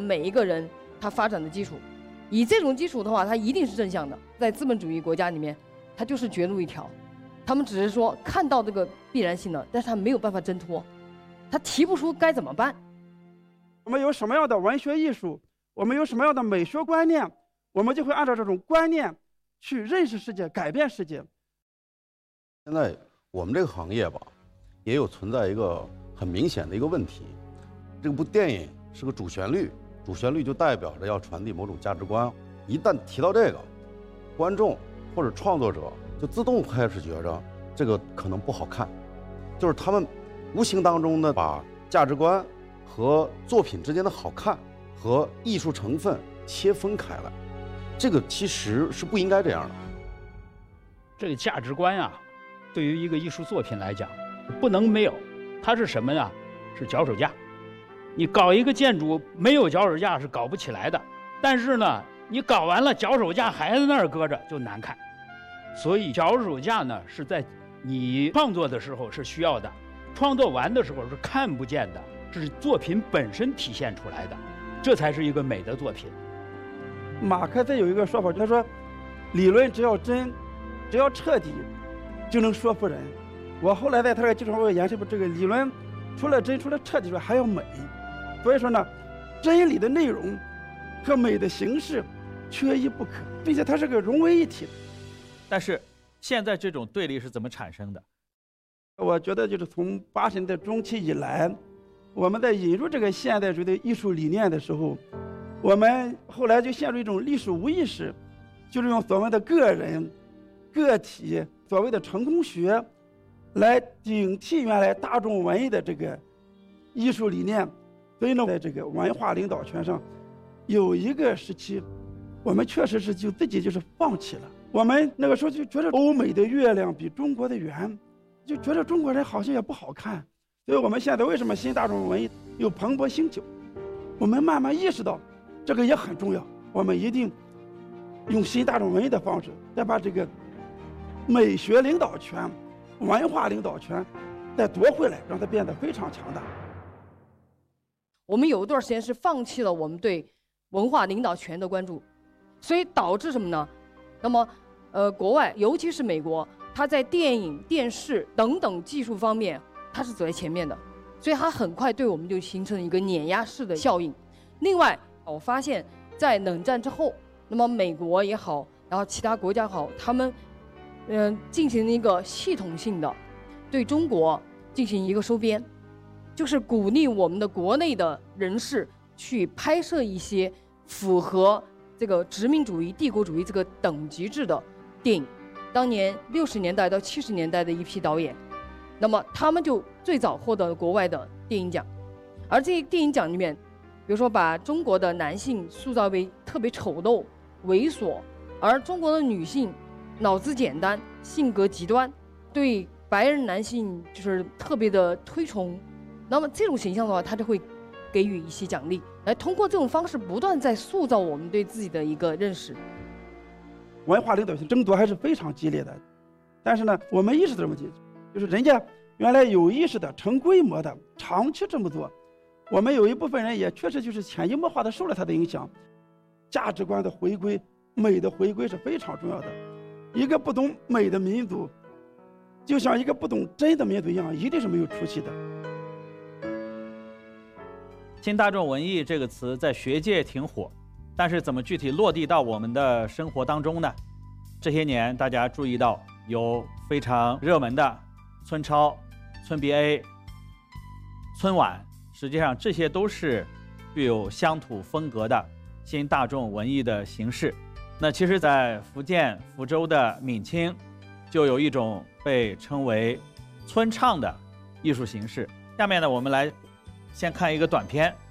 们每一个人他发展的基础。以这种基础的话，它一定是正向的。在资本主义国家里面，它就是绝路一条。他们只是说看到这个必然性了，但是他没有办法挣脱，他提不出该怎么办。 我们有什么样的文学艺术，我们有什么样的美学观念，我们就会按照这种观念去认识世界，改变世界。 现在我们这个行业吧，也有存在一个很明显的一个问题，这部电影是个主旋律，主旋律就代表着要传递某种价值观。一旦提到这个，观众或者创作者就自动开始觉着这个可能不好看，就是他们无形当中的把价值观和作品之间的好看和艺术成分切分开来，这个其实是不应该这样的。 这个价值观啊，对于一个艺术作品来讲，不能没有。它是什么呢？是脚手架。你搞一个建筑没有脚手架是搞不起来的。但是呢，你搞完了脚手架还在那儿搁着就难看。所以脚手架呢是在你创作的时候是需要的，创作完的时候是看不见的，是作品本身体现出来的，这才是一个美的作品。 马克思有一个说法，他说理论只要真，只要彻底，就能说服人。我后来在他这个基础上我延伸出这个理论，除了真，除了彻底之外还要美。所以说呢，真理的内容和美的形式缺一不可，并且它是个融为一体的。 但是现在这种对立是怎么产生的？ 我觉得就是从80年代中期以来，我们在引入这个现代主义的艺术理念的时候，我们后来就陷入一种历史无意识，就是用所谓的个人、个体、所谓的成功学来顶替原来大众文艺的这个艺术理念。所以呢，在这个文化领导权上，有一个时期，我们确实是就自己就是放弃了。我们那个时候就觉得欧美的月亮比中国的圆，就觉得中国人好像也不好看。所以我们现在为什么新大众文艺又蓬勃兴起？我们慢慢意识到，这个也很重要。我们一定用新大众文艺的方式，再把这个美学领导权、文化领导权再夺回来，让它变得非常强大。 我们有一段时间是放弃了我们对文化领导权的关注，所以导致什么呢？那么，国外尤其是美国，它在电影、电视等等技术方面，它是走在前面的，所以它很快对我们就形成了一个碾压式的效应。另外，我发现，在冷战之后，那么美国也好，然后其他国家好，他们进行一个系统性的对中国进行一个收编。就是鼓励我们的国内的人士去拍摄一些符合这个殖民主义、帝国主义这个等级制的电影。当年60年代到70年代的一批导演，那么他们就最早获得了国外的电影奖。而这些电影奖里面，比如说把中国的男性塑造为特别丑陋、猥琐，而中国的女性脑子简单、性格极端，对白人男性就是特别的推崇。那么这种形象的话，他就会给予一些奖励，来通过这种方式不断在塑造我们对自己的一个认识。 文化领导权争夺还是非常激烈的，但是呢，我们意识到的问题就是人家原来有意识的、成规模的、长期这么做，我们有一部分人也确实就是潜移默化的受了他的影响。价值观的回归、美的回归是非常重要的。一个不懂美的民族，就像一个不懂真的民族一样，一定是没有出息的。 新大众文艺这个词在学界挺火，但是怎么具体落地到我们的生活当中呢？这些年大家注意到有非常热门的村超、村 BA、村晚，实际上这些都是具有乡土风格的新大众文艺的形式。那其实在福建福州的闽清就有一种被称为村唱的艺术形式。下面呢，我们来先看一个短片，